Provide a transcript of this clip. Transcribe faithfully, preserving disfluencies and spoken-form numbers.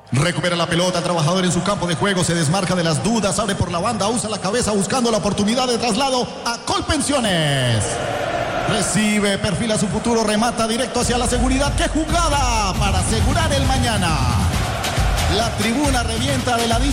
Recupera la pelota, el trabajador en su campo de juego, se desmarca de las dudas, abre por la banda, usa la cabeza buscando la oportunidad de traslado a Colpensiones. Recibe, perfila su futuro, remata directo hacia la seguridad. ¡Qué jugada para asegurar el mañana! La tribuna revienta de la